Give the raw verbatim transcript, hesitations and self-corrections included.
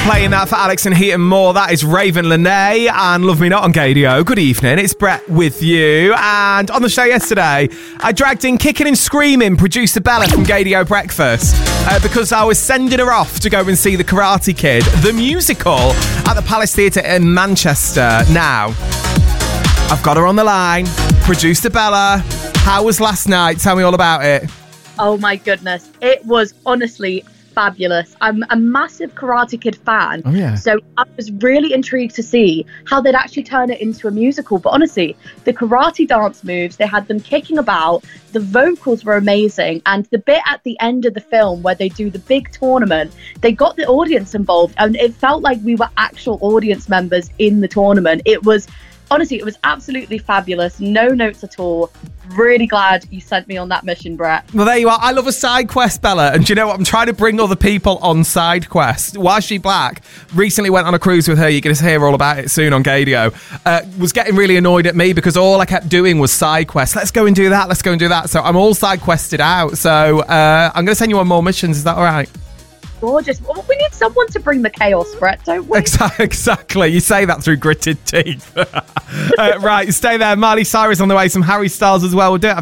Playing that for Alex and Heat and more. That is Raven Lene and Love Me Not on Gadio. Good evening, it's Brett with you. And on the show yesterday, I dragged in Kicking and Screaming producer Bella from Gadio Breakfast uh, because I was sending her off to go and see The Karate Kid, the musical, at the Palace Theatre in Manchester. Now, I've got her on the line. Producer Bella, how was last night? Tell me all about it. Oh my goodness, it was honestly fabulous. I'm a massive Karate Kid fan. Oh, yeah. So I was really intrigued to see how they'd actually turn it into a musical. But honestly, the karate dance moves, they had them kicking about, the vocals were amazing, and the bit at the end of the film where they do the big tournament, they got the audience involved, and it felt like we were actual audience members in the tournament. It was Honestly, it was absolutely fabulous. No notes at all. Really glad you sent me on that mission, Brett. Well, there you are. I love a side quest, Bella. And do you know what? I'm trying to bring other people on side quests. Why is she black? Recently went on a cruise with her. You're going to hear all about it soon on Gadio. Uh, was getting really annoyed at me because all I kept doing was side quests. Let's go and do that. Let's go and do that. So I'm all side quested out. So uh, I'm going to send you on more missions. Is that all right? Gorgeous. Well, we need someone to bring the chaos, Brett, don't we? Exactly. You say that through gritted teeth. uh, right, stay there. Miley Cyrus on the way. Some Harry Styles as well. We'll do it after